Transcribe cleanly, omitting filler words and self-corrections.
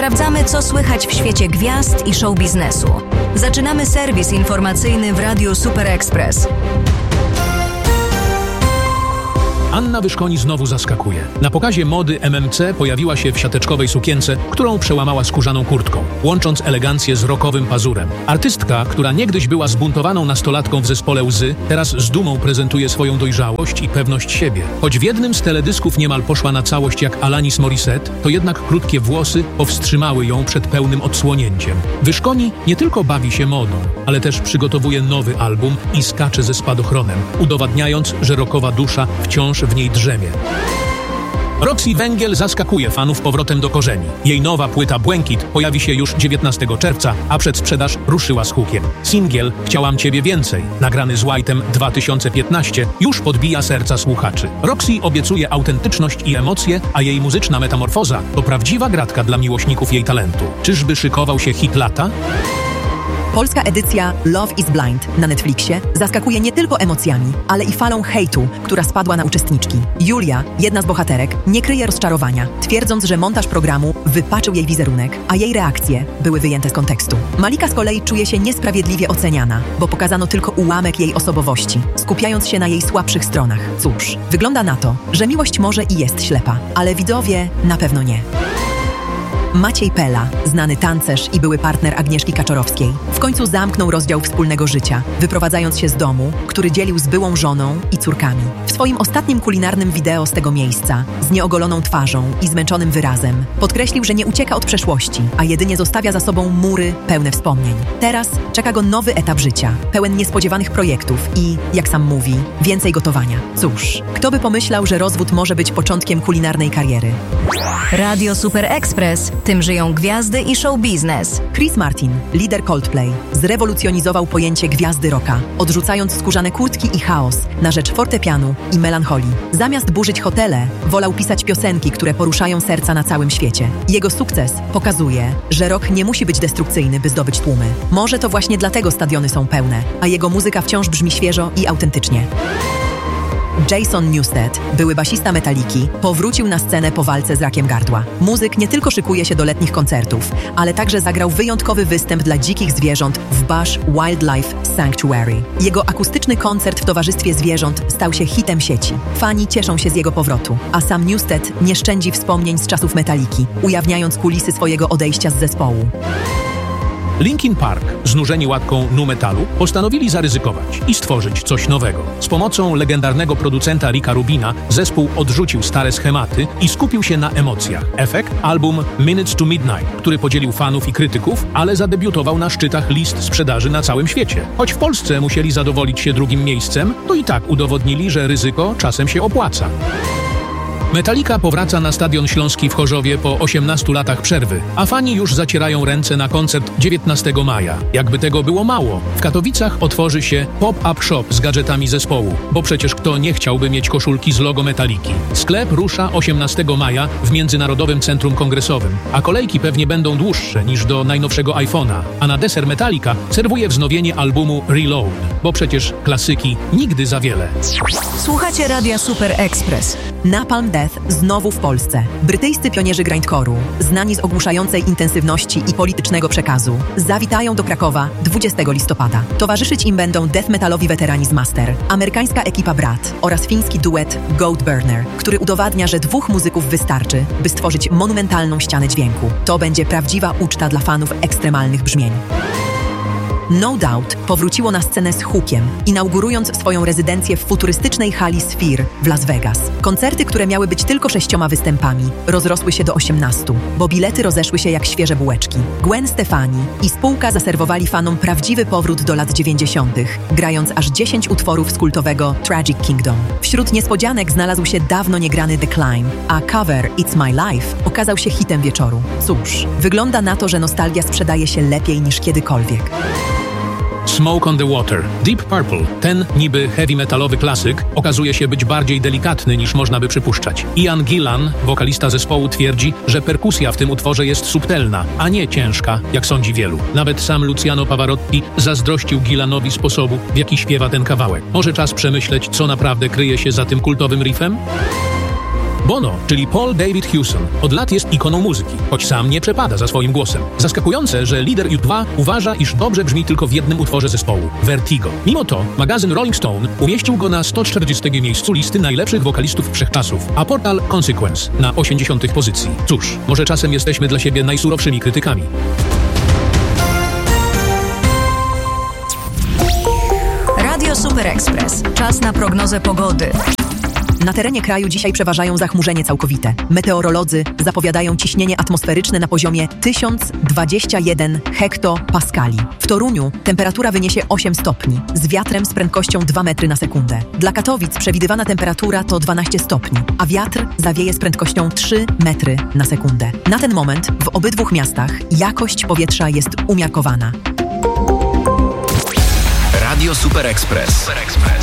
Sprawdzamy, co słychać w świecie gwiazd i show biznesu. Zaczynamy serwis informacyjny w Radiu Super Express. Anna Wyszkoni znowu zaskakuje. Na pokazie mody MMC pojawiła się w siateczkowej sukience, którą przełamała skórzaną kurtką, łącząc elegancję z rockowym pazurem. Artystka, która niegdyś była zbuntowaną nastolatką w zespole Łzy, teraz z dumą prezentuje swoją dojrzałość i pewność siebie. Choć w jednym z teledysków niemal poszła na całość jak Alanis Morissette, to jednak krótkie włosy powstrzymały ją przed pełnym odsłonięciem. Wyszkoni nie tylko bawi się modą, ale też przygotowuje nowy album i skacze ze spadochronem, udowadniając, że rockowa dusza wciąż w niej drzemie. Roxy Węgiel zaskakuje fanów powrotem do korzeni. Jej nowa płyta Błękit pojawi się już 19 czerwca, a przedsprzedaż ruszyła z hukiem. Singiel Chciałam Ciebie Więcej, nagrany z White'em 2015, już podbija serca słuchaczy. Roxy obiecuje autentyczność i emocje, a jej muzyczna metamorfoza to prawdziwa gratka dla miłośników jej talentu. Czyżby szykował się hit lata? Polska edycja Love is Blind na Netflixie zaskakuje nie tylko emocjami, ale i falą hejtu, która spadła na uczestniczki. Julia, jedna z bohaterek, nie kryje rozczarowania, twierdząc, że montaż programu wypaczył jej wizerunek, a jej reakcje były wyjęte z kontekstu. Malika z kolei czuje się niesprawiedliwie oceniana, bo pokazano tylko ułamek jej osobowości, skupiając się na jej słabszych stronach. Cóż, wygląda na to, że miłość może i jest ślepa, ale widzowie na pewno nie. Maciej Pela, znany tancerz i były partner Agnieszki Kaczorowskiej, w końcu zamknął rozdział wspólnego życia, wyprowadzając się z domu, który dzielił z byłą żoną i córkami. W swoim ostatnim kulinarnym wideo z tego miejsca, z nieogoloną twarzą i zmęczonym wyrazem, podkreślił, że nie ucieka od przeszłości, a jedynie zostawia za sobą mury pełne wspomnień. Teraz czeka go nowy etap życia, pełen niespodziewanych projektów i, jak sam mówi, więcej gotowania. Cóż, kto by pomyślał, że rozwód może być początkiem kulinarnej kariery? Radio Super Express. Tym żyją gwiazdy i show biznes. Chris Martin, lider Coldplay, zrewolucjonizował pojęcie gwiazdy rocka, odrzucając skórzane kurtki i chaos na rzecz fortepianu i melancholii. Zamiast burzyć hotele, wolał pisać piosenki, które poruszają serca na całym świecie. Jego sukces pokazuje, że rock nie musi być destrukcyjny, by zdobyć tłumy. Może to właśnie dlatego stadiony są pełne, a jego muzyka wciąż brzmi świeżo i autentycznie. Jason Newsted, były basista Metaliki, powrócił na scenę po walce z rakiem gardła. Muzyk nie tylko szykuje się do letnich koncertów, ale także zagrał wyjątkowy występ dla dzikich zwierząt w Bush Wildlife Sanctuary. Jego akustyczny koncert w towarzystwie zwierząt stał się hitem sieci. Fani cieszą się z jego powrotu, a sam Newsted nie szczędzi wspomnień z czasów Metaliki, ujawniając kulisy swojego odejścia z zespołu. Linkin Park, znużeni łatką nu metalu, postanowili zaryzykować i stworzyć coś nowego. Z pomocą legendarnego producenta Ricka Rubina zespół odrzucił stare schematy i skupił się na emocjach. Efekt? Album Minutes to Midnight, który podzielił fanów i krytyków, ale zadebiutował na szczytach list sprzedaży na całym świecie. Choć w Polsce musieli zadowolić się drugim miejscem, to i tak udowodnili, że ryzyko czasem się opłaca. Metallica powraca na Stadion Śląski w Chorzowie po 18 latach przerwy, a fani już zacierają ręce na koncert 19 maja. Jakby tego było mało, w Katowicach otworzy się pop-up shop z gadżetami zespołu, bo przecież kto nie chciałby mieć koszulki z logo Metalliki. Sklep rusza 18 maja w Międzynarodowym Centrum Kongresowym, a kolejki pewnie będą dłuższe niż do najnowszego iPhone'a, a na deser Metallica serwuje wznowienie albumu Reload, bo przecież klasyki nigdy za wiele. Słuchacie Radia Super Express. Napalm Death znowu w Polsce. Brytyjscy pionierzy grindcore'u, znani z ogłuszającej intensywności i politycznego przekazu, zawitają do Krakowa 20 listopada. Towarzyszyć im będą death metalowi weterani z Master, amerykańska ekipa Brat oraz fiński duet Goat Burner, który udowadnia, że dwóch muzyków wystarczy, by stworzyć monumentalną ścianę dźwięku. To będzie prawdziwa uczta dla fanów ekstremalnych brzmień. No Doubt powróciło na scenę z hukiem, inaugurując swoją rezydencję w futurystycznej hali Sphere w Las Vegas. Koncerty, które miały być tylko 6 występami, rozrosły się do 18, bo bilety rozeszły się jak świeże bułeczki. Gwen Stefani i spółka zaserwowali fanom prawdziwy powrót do lat 90., grając aż 10 utworów z kultowego Tragic Kingdom. Wśród niespodzianek znalazł się dawno niegrany The Climb, a cover It's My Life okazał się hitem wieczoru. Cóż, wygląda na to, że nostalgia sprzedaje się lepiej niż kiedykolwiek. Smoke on the Water, Deep Purple. Ten niby heavy metalowy klasyk okazuje się być bardziej delikatny niż można by przypuszczać. Ian Gillan, wokalista zespołu, twierdzi, że perkusja w tym utworze jest subtelna, a nie ciężka, jak sądzi wielu. Nawet sam Luciano Pavarotti zazdrościł Gillanowi sposobu, w jaki śpiewa ten kawałek. Może czas przemyśleć, co naprawdę kryje się za tym kultowym riffem? Bono, czyli Paul David Hewson, od lat jest ikoną muzyki, choć sam nie przepada za swoim głosem. Zaskakujące, że lider U2 uważa, iż dobrze brzmi tylko w jednym utworze zespołu – Vertigo. Mimo to magazyn Rolling Stone umieścił go na 140 miejscu listy najlepszych wokalistów wszechczasów, a portal Consequence na 80 pozycji. Cóż, może czasem jesteśmy dla siebie najsurowszymi krytykami. Radio Super Express. Czas na prognozę pogody. Na terenie kraju dzisiaj przeważają zachmurzenie całkowite. Meteorolodzy zapowiadają ciśnienie atmosferyczne na poziomie 1021 hektopaskali. W Toruniu temperatura wyniesie 8 stopni, z wiatrem z prędkością 2 metry na sekundę. Dla Katowic przewidywana temperatura to 12 stopni, a wiatr zawieje z prędkością 3 metry na sekundę. Na ten moment w obydwu miastach jakość powietrza jest umiarkowana. Radio Super Express.